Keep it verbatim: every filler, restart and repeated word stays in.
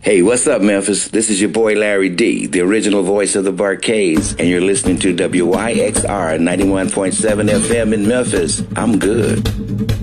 Hey, what's up, Memphis? This is your boy Larry D, the original voice of the Barcades, and you're listening to W Y X R ninety-one point seven F M in Memphis. I'm good.